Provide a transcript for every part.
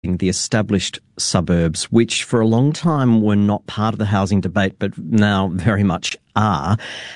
the established suburbs, which for a long time were not part of the housing debate, but now very much are.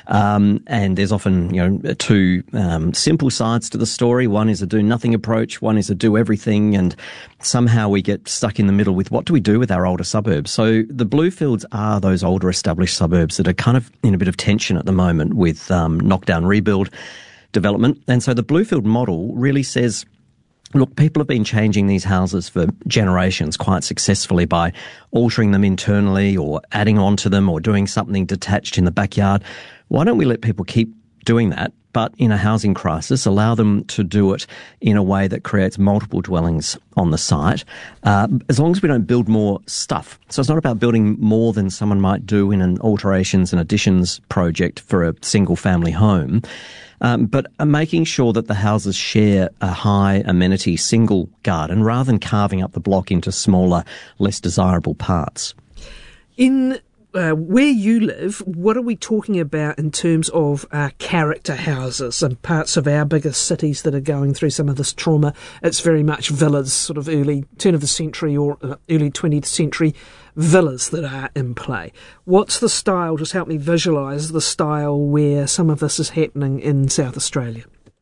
And there's often, two simple sides to the story. One is a do-nothing approach. One is a do-everything. And somehow we get stuck in the middle with what do we do with our older suburbs? So the Bluefields are those older established suburbs that are kind of in a bit of tension at the moment with knockdown rebuild development. And so the Bluefield model really says, look, people have been changing these houses for generations quite successfully by altering them internally or adding on to them or doing something detached in the backyard. Why don't we let people keep doing that, but in a housing crisis, allow them to do it in a way that creates multiple dwellings on the site, as long as we don't build more stuff. So it's not about building more than someone might do in an alterations and additions project for a single family home. But making sure that the houses share a high amenity single garden rather than carving up the block into smaller, less desirable parts. In where you live, what are we talking about in terms of character houses and parts of our biggest cities that are going through some of this trauma? It's very much villas, sort of early turn of the century or early 20th century villas that are in play. What's the style? Just help me visualise the style where some of this is happening in South Australia.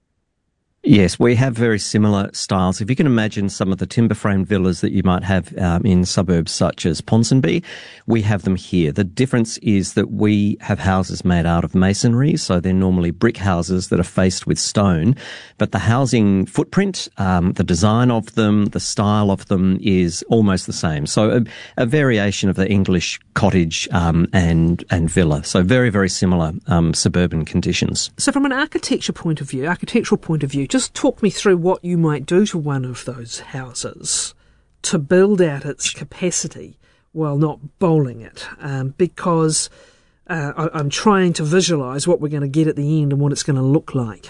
Yes, we have very similar styles. If you can imagine some of the timber-framed villas that you might have in suburbs such as Ponsonby, we have them here. The difference is that we have houses made out of masonry, so they're normally brick houses that are faced with stone. But the housing footprint, the design of them, the style of them is almost the same. So a variation of the English cottage and villa. So very, very similar suburban conditions. So from an architectural point of view, just talk me through what you might do to one of those houses to build out its capacity while not bowling it, because I'm trying to visualise what we're going to get at the end and what it's going to look like.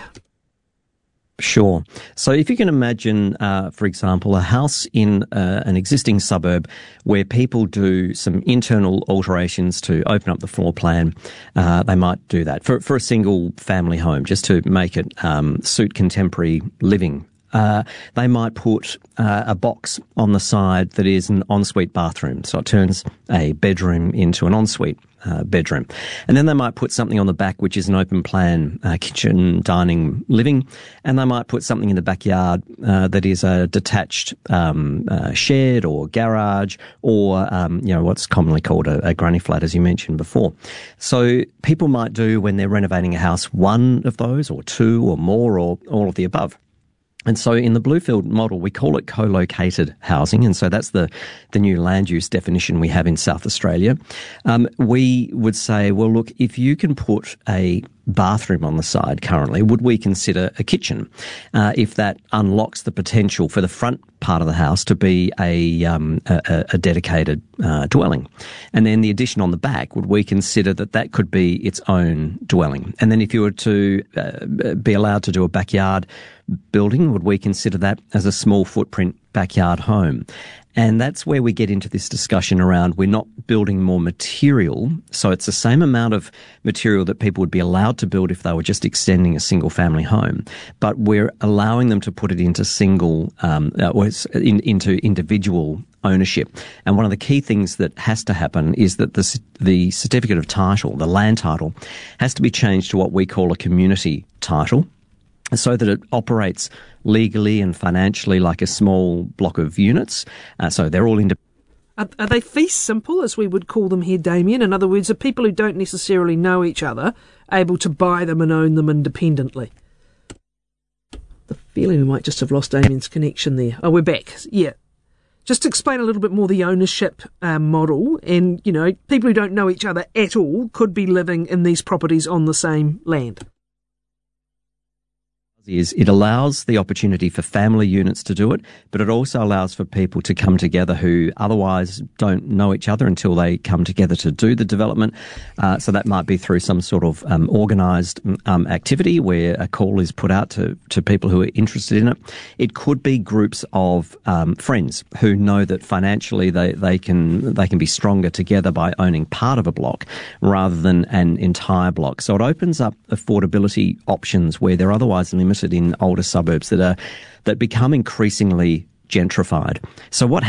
Sure. So if you can imagine, for example, a house in an existing suburb where people do some internal alterations to open up the floor plan, they might do that for a single family home just to make it suit contemporary living. They might put a box on the side that is an ensuite bathroom, so it turns a bedroom into an ensuite bedroom. And then they might put something on the back which is an open plan kitchen, dining, living, and they might put something in the backyard that is a detached shed or garage or what's commonly called a granny flat, as you mentioned before. So people might do, when they're renovating a house, one of those or two or more or all of the above. And so in the Bluefield model, we call it co-located housing. And so that's the new land use definition we have in South Australia. We would say, well, look, if you can put a bathroom on the side currently, would we consider a kitchen? If that unlocks the potential for the front part of the house to be a dedicated dwelling. And then the addition on the back, would we consider that could be its own dwelling? And then if you were to be allowed to do a backyard building, would we consider that as a small footprint backyard home? And that's where we get into this discussion around we're not building more material. So it's the same amount of material that people would be allowed to build if they were just extending a single family home. But we're allowing them to put it into into individual ownership. And one of the key things that has to happen is that the certificate of title, the land title, has to be changed to what we call a community title, so that it operates legally and financially like a small block of units. So they're all independent. Are they fee simple, as we would call them here, Damien? In other words, are people who don't necessarily know each other able to buy them and own them independently? The feeling we might just have lost Damien's connection there. Oh, we're back. Yeah. Just to explain a little bit more the ownership model, and, people who don't know each other at all could be living in these properties on the same land. Is it allows the opportunity for family units to do it, but it also allows for people to come together who otherwise don't know each other until they come together to do the development. So that might be through some sort of organised activity where a call is put out to people who are interested in it. It could be groups of friends who know that financially they can be stronger together by owning part of a block rather than an entire block. So it opens up affordability options where they're otherwise limited in older suburbs that become increasingly gentrified. So what